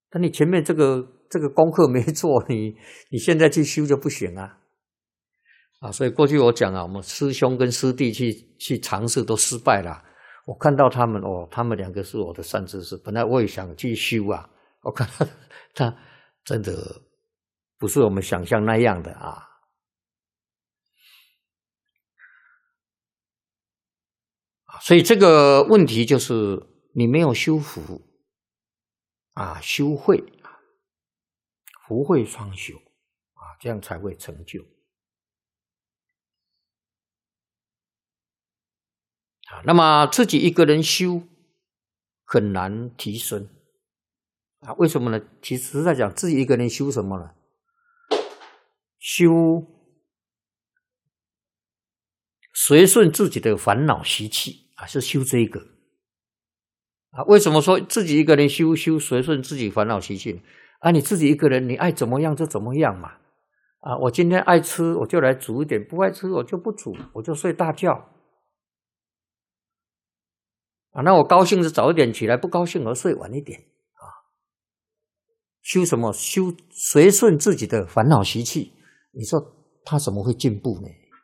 但你前面这个功课没做，你现在去修就不行啊！所以过去我讲啊，我们师兄跟师弟去尝试都失败了。我看到他们他们两个是我的善知识，本来我也想去修啊，我看到他真的不是我们想象那样的啊。所以这个问题就是你没有修福修慧福慧双修这样才会成就那么自己一个人修很难提升为什么呢？其实在讲自己一个人修什么呢？修随顺自己的烦恼习气是修这个为什么说自己一个人修随顺自己烦恼习气你自己一个人你爱怎么样就怎么样嘛我今天爱吃我就来煮一点，不爱吃我就不煮，我就睡大觉那我高兴是早一点起来，不高兴我睡晚一点修什么？修随顺自己的烦恼习气，你说他怎么会进步呢？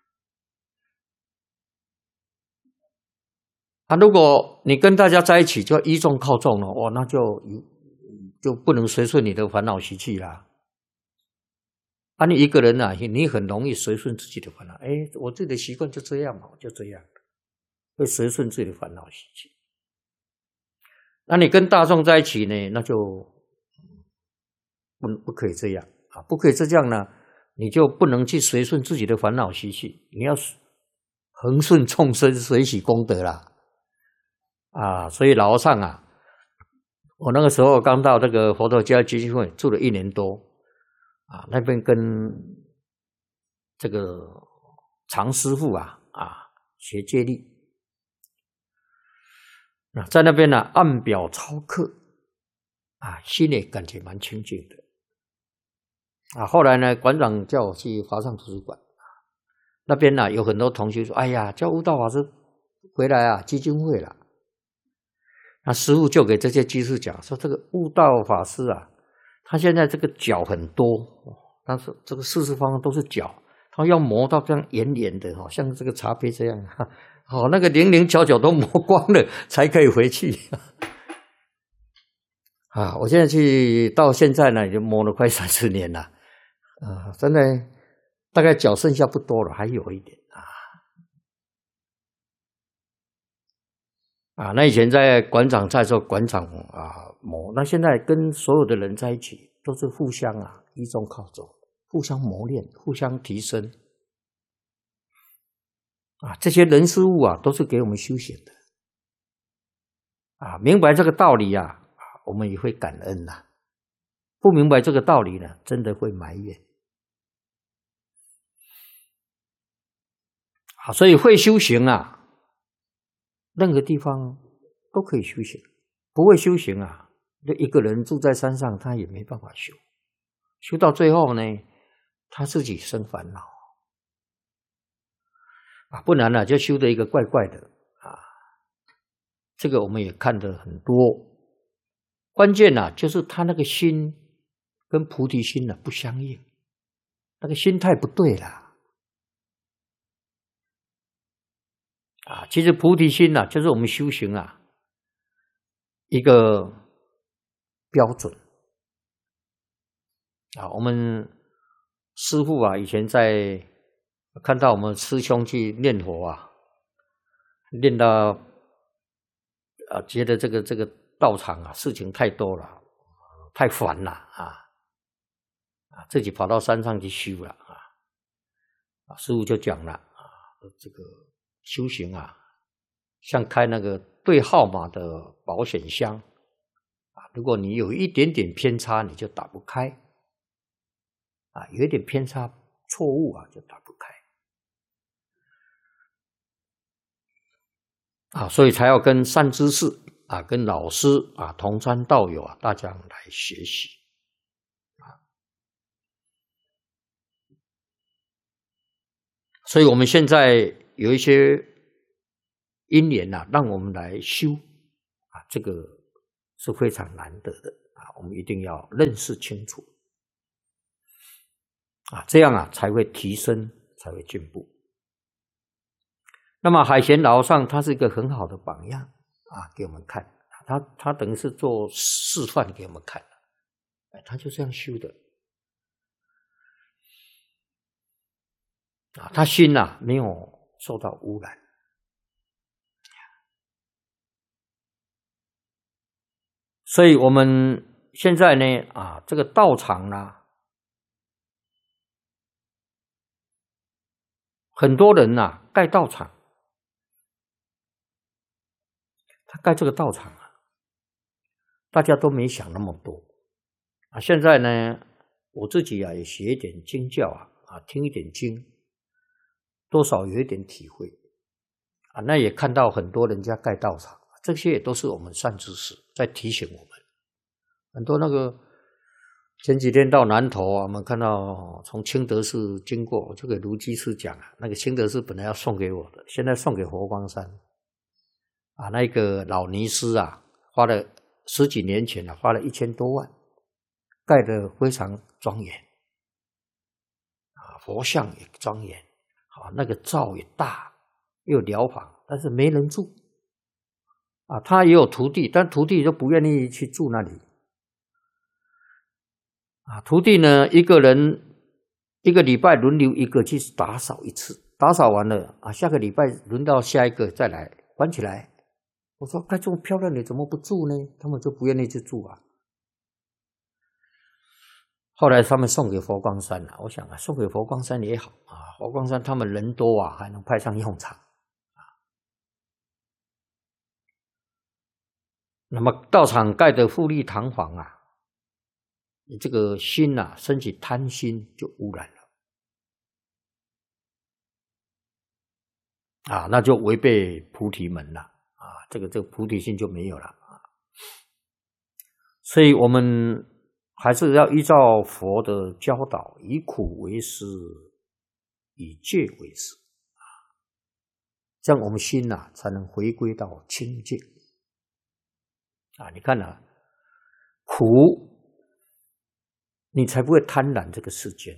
如果你跟大家在一起就依众靠众了那就不能随顺你的烦恼习气啦你一个人你很容易随顺自己的烦恼我自己的习惯就这样嘛，我就这样会随顺自己的烦恼习气那你跟大众在一起呢，那就不可以这样不可以这样呢，你就不能去随顺自己的烦恼习气，你要恒顺众生，随喜功德啦所以老和尚我那个时候刚到这个佛陀教育基金会住了1年多那边跟这个常师父学戒律在那边按表操课心里感觉蛮清净的后来呢馆长叫我去华上图书馆那边有很多同学说哎呀叫悟道法师回来基金会了那师父就给这些居士讲说这个悟道法师他现在这个角很多但是这个四方方都是角他要磨到这样圆圆的像这个茶杯这样那个零零角角都磨光了才可以回去我现在去到现在呢已经磨了快30年了真的大概角剩下不多了，还有一点那以前在馆长在做馆长磨，那现在跟所有的人在一起都是互相依众靠众，互相磨练，互相提升这些人事物都是给我们修行的明白这个道理我们也会感恩不明白这个道理呢，真的会埋怨所以会修行任何地方都可以修行，不会修行就一个人住在山上他也没办法修，修到最后呢他自己生烦恼不然就修得一个怪怪的这个我们也看得很多，关键就是他那个心跟菩提心不相应，那个心态不对啦其实菩提心就是我们修行一个标准我们师父以前在看到我们师兄去念佛念到觉得这个道场事情太多了，太烦了自己跑到山上去修了师父就讲了这个修行像开那个对号码的保险箱如果你有一点点偏差你就打不开有一点偏差错误就打不开所以才要跟善知识跟老师同参道友大家来学习所以我们现在有一些因缘让我们来修这个是非常难得的我们一定要认识清楚这样才会提升，才会进步。那么海贤老和尚他是一个很好的榜样给我们看，他等于是做示范给我们看，他就这样修的他心没有受到污染。所以我们现在呢这个道场很多人盖道场，他盖这个道场大家都没想那么多现在呢，我自己也学一点经教听一点经，多少有一点体会那也看到很多人家盖道场，这些也都是我们善知识在提醒我们。很多那个前几天到南投我们看到从清德寺经过，我就给卢居士讲那个清德寺本来要送给我的，现在送给佛光山那个老尼师花了10几年前花了1000多万，盖得非常庄严佛像也庄严那个灶也大又疗房，但是没人住他也有徒弟，但徒弟就不愿意去住那里徒弟呢一个人1个礼拜轮流一个去打扫一次，打扫完了下个礼拜轮到下一个再来关起来。我说盖这么漂亮你怎么不住呢？他们就不愿意去住后来他们送给佛光山我想送给佛光山也好佛光山他们人多还能派上用场那么道场盖得富丽堂皇你这个心升起贪心就污染了那就违背菩提门了这个菩提心就没有了所以我们还是要依照佛的教导，以苦为师，以戒为师这样我们心才能回归到清净你看苦你才不会贪婪这个世间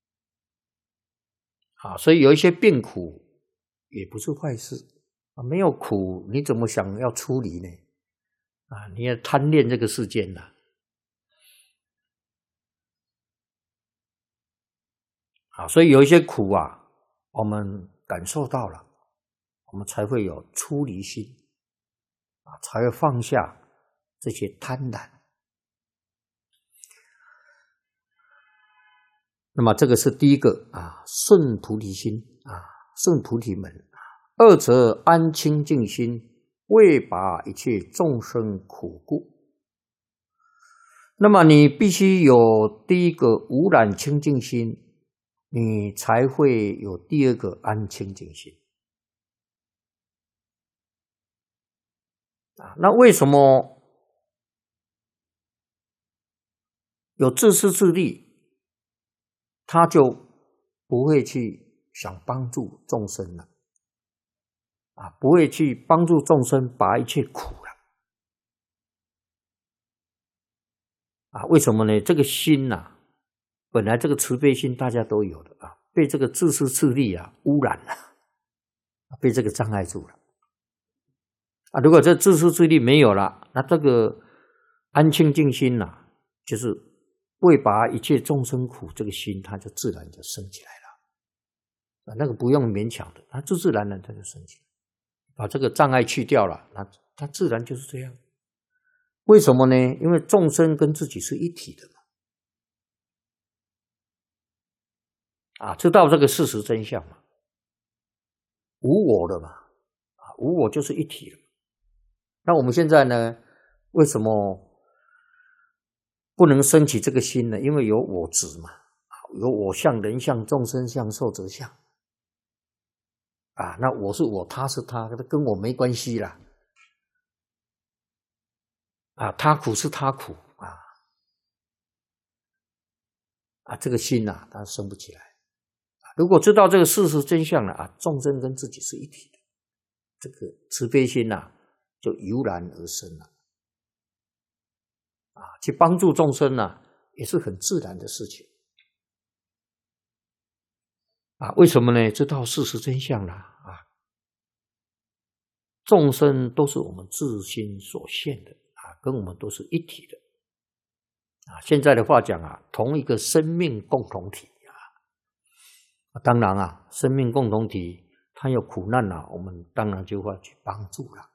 所以有一些病苦也不是坏事没有苦你怎么想要出离呢你也贪恋这个世间所以有一些苦我们感受到了，我们才会有出离心才会放下这些贪婪。那么这个是第一个顺菩提心顺菩提门。二则安清净心，为拔一切众生苦故。那么你必须有第一个无染清净心，你才会有第二个安清净心那为什么有自私自利，他就不会去想帮助众生了不会去帮助众生拔一切苦了为什么呢？这个心本来这个慈悲心大家都有的被这个自私自利污染了被这个障碍住了如果这自私自利没有了，那这个安清净心就是为拔一切众生苦，这个心它就自然就升起来了那个不用勉强的，它自自然然它就升起来，把这个障碍去掉了，那它自然就是这样。为什么呢？因为众生跟自己是一体的嘛知道这个事实真相嘛，无我的嘛无我就是一体了。那我们现在呢，为什么不能升起这个心呢？因为有我执嘛，有我相、人相、众生相、寿者相那我是我，他是他，跟我没关系啦他苦是他苦这个心它升不起来如果知道这个事实真相了众生跟自己是一体的，这个慈悲心就油然而生了去帮助众生也是很自然的事情为什么呢？知道事实真相了众生都是我们自心所现的跟我们都是一体的现在的话讲同一个生命共同体当然生命共同体它有苦难我们当然就会去帮助了。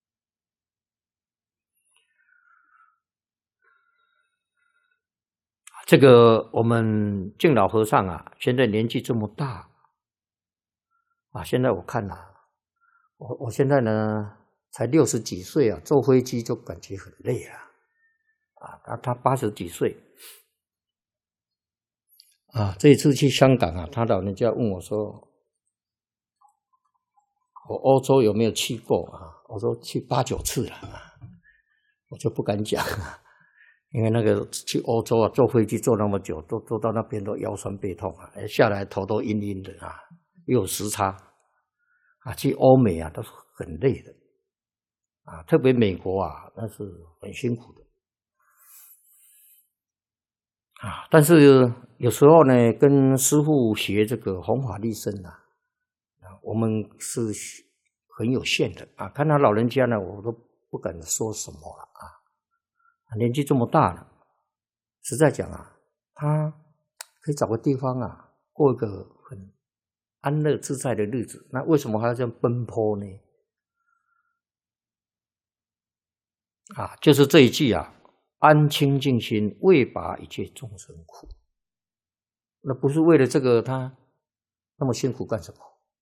这个我们净老和尚现在年纪这么大现在我看我现在呢才60几岁坐飞机就感觉很累了他80几岁这一次去香港他老人家问我说我欧洲有没有去过我说去8、9次了我就不敢讲因为那个去欧洲坐飞机坐那么久坐到那边都腰酸背痛下来头都晕晕的又有时差去欧美都是很累的特别美国那是很辛苦的但是有时候呢跟师父学这个弘法利生我们是很有限的看他老人家呢我都不敢说什么了年纪这么大了实在讲他可以找个地方过一个很安乐自在的日子，那为什么还要这样奔波呢？就是这一句安清净心，为拔一切众生苦。那不是为了这个他那么辛苦干什么？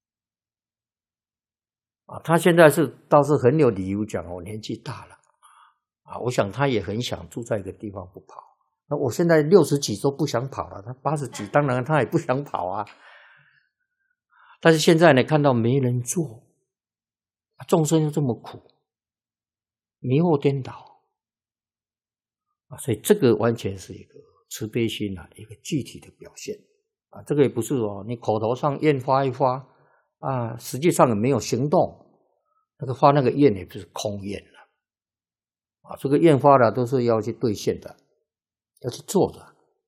他现在倒是很有理由讲我年纪大了我想他也很想住在一个地方不跑。那我现在60几都不想跑了，他80几当然他也不想跑但是现在呢，看到没人做，众生又这么苦，迷惑颠倒所以这个完全是一个慈悲心一个具体的表现这个也不是你口头上愿发一发实际上也没有行动，那个发那个愿也不是空愿了这个愿发的都是要去兑现的，要去做的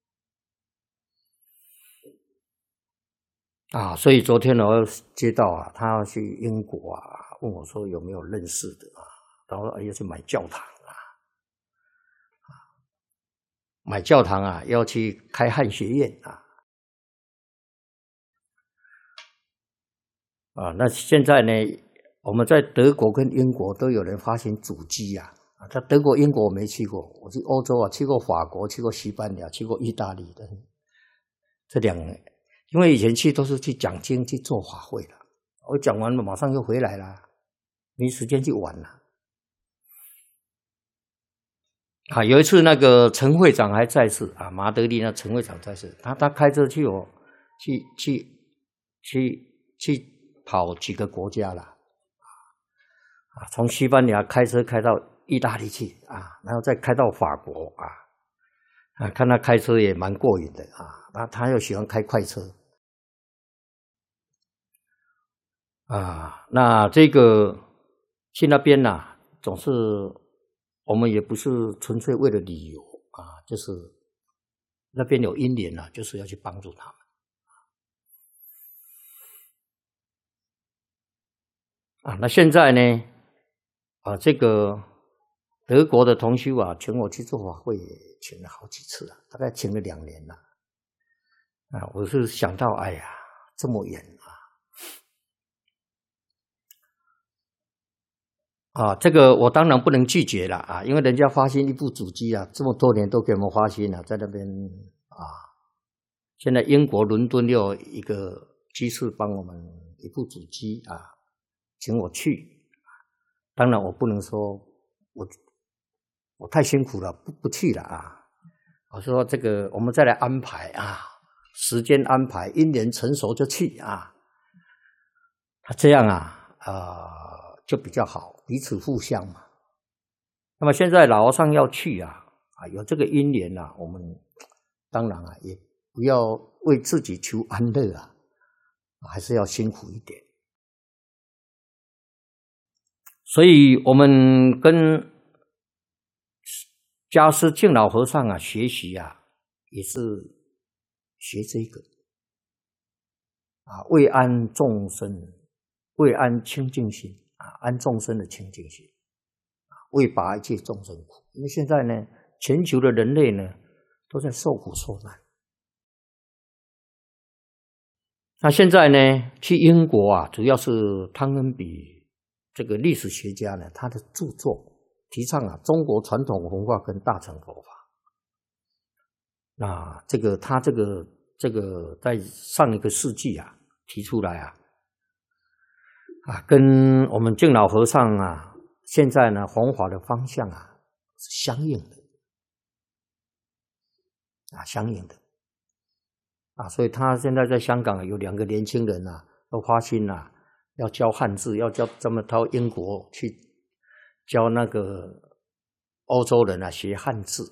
所以昨天我接到他要去英国问我说有没有认识的然后要去买教堂买教堂要去开汉学院那现在呢我们在德国跟英国都有人发行主机在德国英国我没去过，我去欧洲去过法国，去过西班牙，去过意大利的这2个，因为以前去都是去讲经去做法会的，我讲完了马上又回来了，没时间去玩了有一次那个陈会长还在世马德里那陈会长在世，他开车去去跑几个国家了从西班牙开车开到意大利去然后再开到法国看他开车也蛮过瘾的他又喜欢开快车那这个去那边总是我们也不是纯粹为了旅游就是那边有因缘就是要去帮助他们那现在呢这个德国的同修请我去做法会，请了好几次大概请了2年了我是想到哎呀这么远这个我当然不能拒绝了因为人家发行一部主机这么多年都给我们发行在那边现在英国伦敦又有一个居士帮我们一部主机请我去，当然我不能说我太辛苦了不去了我说这个我们再来安排时间安排因缘成熟就去这样就比较好，彼此互相嘛。那么现在老和尚要去有这个因缘我们当然也不要为自己求安乐还是要辛苦一点。所以我们跟迦师敬老和尚啊，学习啊，也是学这个啊，为安众生，为安清净心啊，安众生的清净心，为拔一切众生苦。因为现在呢，全球的人类呢，都在受苦受难。那现在呢，去英国啊，主要是汤恩比这个历史学家呢，他的著作提倡啊，中国传统文化跟大乘佛法。那他这个在上一个世纪啊提出来啊，跟我们敬老和尚啊，现在呢弘法的方向啊是相应的啊，相应的啊，所以他现在在香港有2个年轻人啊，都发心啊，要教汉字，要教这么到英国去教那个欧洲人啊学汉字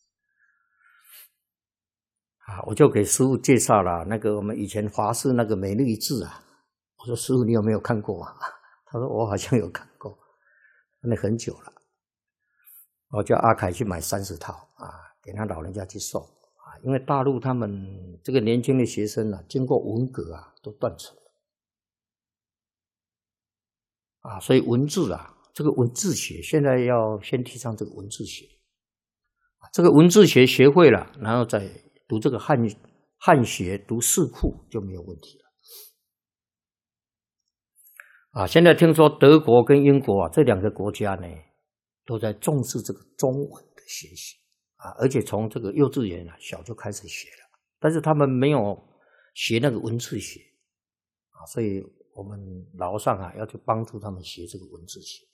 啊，我就给师父介绍了那个我们以前华视那个美律字啊，我说师父你有没有看过啊？他说我好像有看过，那很久了。我叫阿凯去买30套啊，给他老人家去送啊，因为大陆他们这个年轻的学生啊，经过文革啊都断层了啊，所以文字啊，这个文字学现在要先提倡这个文字学，这个文字学学会了，然后再读这个汉学，读四库就没有问题了。啊，现在听说德国跟英国啊这2个国家呢，都在重视这个中文的学习啊，而且从这个幼稚园啊小就开始学了，但是他们没有学那个文字学啊，所以我们老和尚啊要去帮助他们学这个文字学。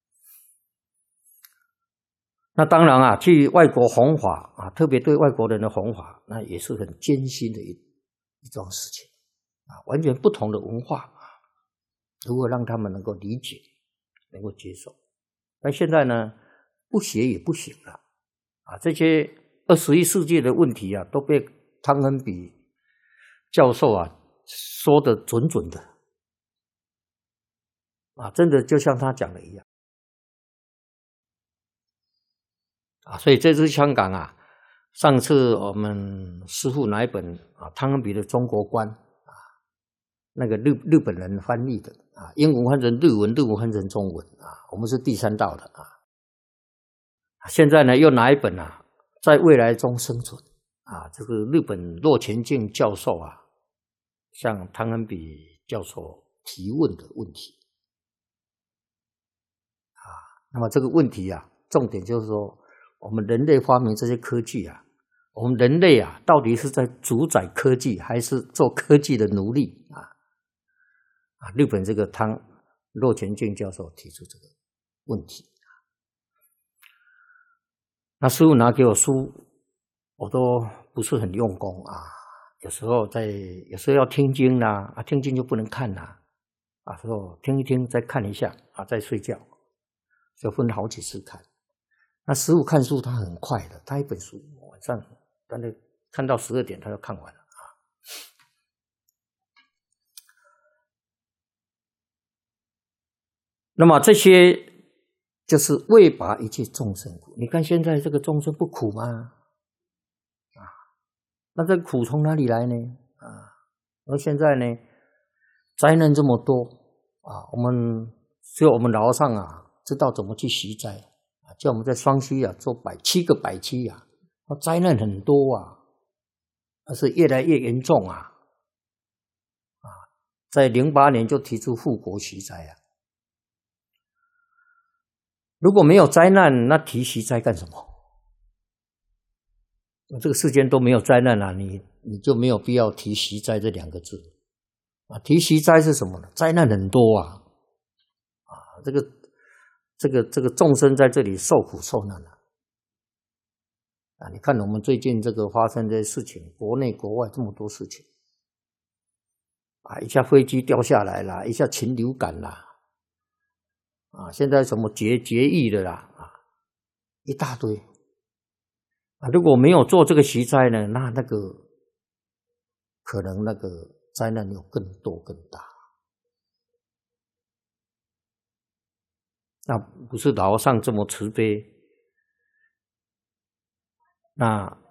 那当然啊，去外国弘法啊，特别对外国人的弘法，那也是很艰辛的一桩事情啊，完全不同的文化啊，如何让他们能够理解，能够接受？但现在呢，不学也不行了啊，这些21世纪的问题啊，都被汤恩比教授啊说得准准的啊，真的就像他讲的一样。啊，所以这次香港啊，上次我们师父拿一本啊汤恩比的《中国观》啊，那个日本人翻译的啊，英文翻成日文，日文翻成中文啊，我们是第3道的啊。现在呢，又拿一本啊，在未来中生存啊，这个日本骆前敬教授啊，向汤恩比教授提问的问题啊。那么这个问题啊，重点就是说，我们人类发明这些科技啊，我们人类啊，到底是在主宰科技，还是做科技的奴隶啊？啊，日本这个骆前敬教授提出这个问题，那师父拿给我书，我都不是很用功啊。有时候要听经啦，啊，听经就不能看啦，啊，时候听一听再看一下啊，再睡觉，就分好几次看。那师父看书他很快的，他一本书晚上大概看到12点他就看完了啊。那么这些就是为拔一切众生苦。你看现在这个众生不苦吗？啊，那这个苦从哪里来呢？啊，而现在呢，灾难这么多啊，只有我们老和尚啊知道怎么去息灾。叫我们在双溪啊做7个百期啊，灾难很多啊，而是越来越严重啊！在08年就提出护国息灾啊。如果没有灾难，那提息灾干什么？这个世间都没有灾难啊，你就没有必要提息灾这2个字啊。提息灾是什么呢？灾难很多啊！啊，这个众生在这里受苦受难了啊！你看我们最近这个发生这些事情，国内国外这么多事情啊，一下飞机掉下来啦，一下禽流感啦，啊，现在什么绝育的啦，啊，一大堆啊！如果没有做这个息灾呢，那个可能那个灾难有更多更大。那不是老和尚这么慈悲那